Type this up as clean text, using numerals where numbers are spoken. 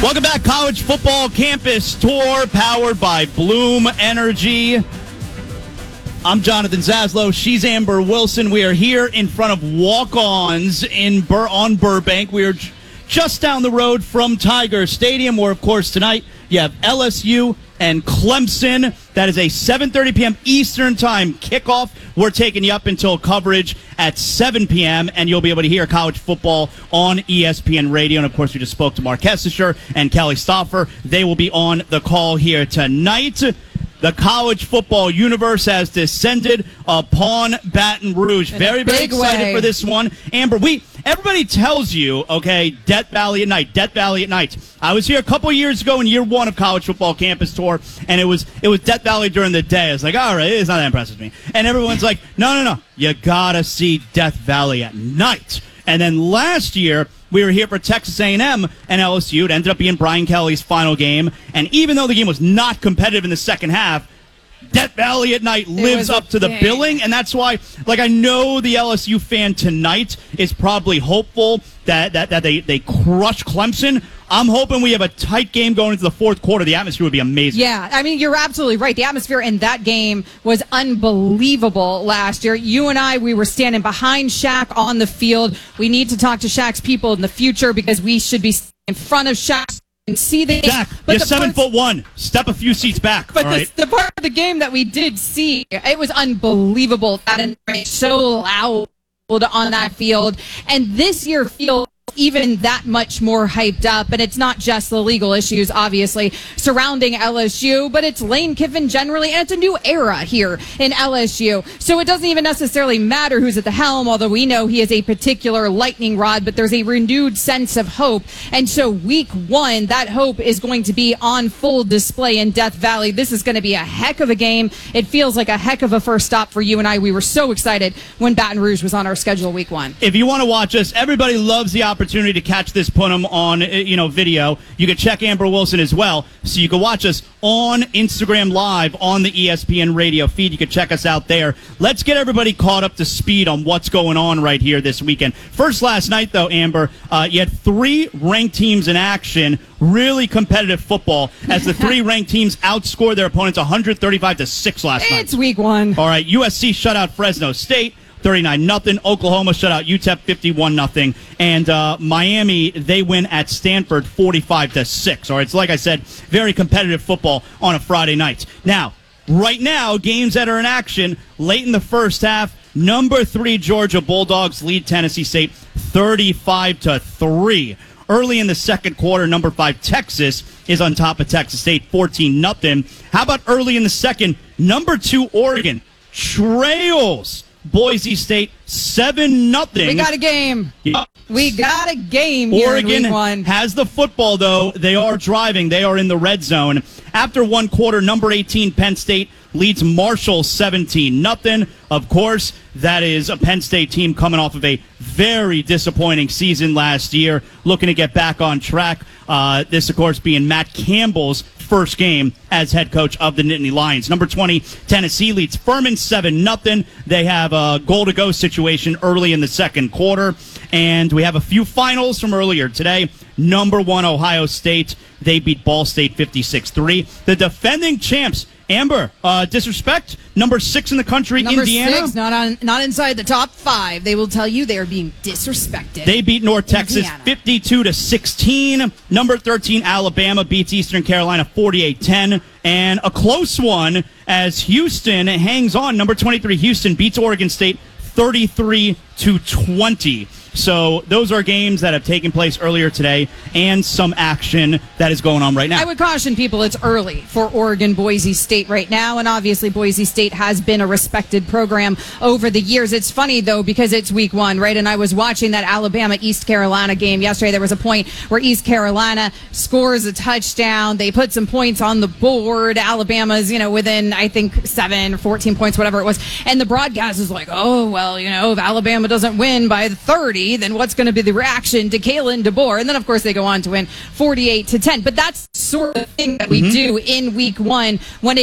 Welcome back, College Football Campus Tour, powered by Bloom Energy. I'm Jonathan Zaslow. She's Amber Wilson. We are here in front of Walk-Ons on Burbank. We are just down the road from Tiger Stadium, where, of course, tonight you have LSU and Clemson. That is a 7:30 p.m. Eastern Time kickoff. We're taking you up until coverage at 7 p.m., and you'll be able to hear college football on ESPN Radio. And, of course, we just spoke to Mark Hessischer and Kelly Stauffer. They will be on the call here tonight. The college football universe has descended upon Baton Rouge. Very excited for this one. Amber, everybody tells you, okay, Death Valley at night, Death Valley at night. I was here a couple years ago in year one of College Football Campus Tour, and it was Death Valley during the day. I was like, all right, it's not that impressive to me. And everyone's like, no, you gotta see Death Valley at night. And then last year, we were here for Texas A&M and LSU. It ended up being Brian Kelly's final game. And even though the game was not competitive in the second half, Death Valley at night lives up to the billing. And that's why, I know the LSU fan tonight is probably hopeful that they crush Clemson. I'm hoping we have a tight game going into the fourth quarter. The atmosphere would be amazing. Yeah, I mean, you're absolutely right. The atmosphere in that game was unbelievable last year. You and I, we were standing behind Shaq on the field. We need to talk to Shaq's people in the future because we should be in front of Shaq and see the game. Shaq, you're 7'1". Step a few seats back. But the part of the game that we did see, it was unbelievable. That environment so loud on that field. And this year feels even that much more hyped up, and it's not just the legal issues, obviously, surrounding LSU, but it's Lane Kiffin generally, and it's a new era here in LSU. So it doesn't even necessarily matter who's at the helm, although we know he is a particular lightning rod, but there's a renewed sense of hope. And so week one, that hope is going to be on full display in Death Valley. This is going to be a heck of a game. It feels like a heck of a first stop for you and I. We were so excited when Baton Rouge was on our schedule week one. If you want to watch us, everybody loves the opportunity to catch this Punim on video. You can check Amber Wilson as well, so you can watch us on Instagram Live on the ESPN Radio feed. You can check us out there. Let's get everybody caught up to speed on what's going on right here this weekend. First, last night, though, Amber, you had three ranked teams in action. Really competitive football as the three ranked teams outscored their opponents 135-6 last night. It's week one. All right, USC shut out Fresno State 39-0. Oklahoma shut out UTEP 51-0. And Miami, they win at Stanford 45-6. All right, so like I said, very competitive football on a Friday night. Now, right now, games that are in action late in the first half. Number 3 Georgia Bulldogs lead Tennessee State 35-3. Early in the second quarter, number 5 Texas is on top of Texas State 14-0. How about early in the second? Number 2 Oregon trails Boise State 7-0. We got a game. Yeah. We got a game here Oregon in week one. has the football, though. They are driving. They are in the red zone. After one quarter, number 18 Penn State leads Marshall 17-0. Of course, that is a Penn State team coming off of a very disappointing season last year, looking to get back on track. This, of course, being Matt Campbell's first game as head coach of the Nittany Lions. Number 20, Tennessee leads Furman 7-0. They have a goal-to-go situation early in the second quarter. And we have a few finals from earlier today. Number 1, Ohio State. They beat Ball State 56-3. The defending champs, Amber, disrespect. Number 6 in the country, Number Indiana. 6, not inside the top 5. They will tell you they are being disrespected. They beat North Texas 52-16. Number 13, Alabama beats Eastern Carolina 48-10. And a close one as Houston hangs on. Number 23, Houston beats Oregon State 33-20. So those are games that have taken place earlier today and some action that is going on right now. I would caution people it's early for Oregon Boise State right now, and obviously Boise State has been a respected program over the years. It's funny, though, because it's week one, right? And I was watching that Alabama-East Carolina game yesterday. There was a point where East Carolina scores a touchdown. They put some points on the board. Alabama's, within, I think, 7 or 14 points, whatever it was. And the broadcast is like, oh, well, if Alabama doesn't win by 30, then what's going to be the reaction to Kalen DeBoer? And then, of course, they go on to win 48-10. But that's sort of the thing that we do in week one when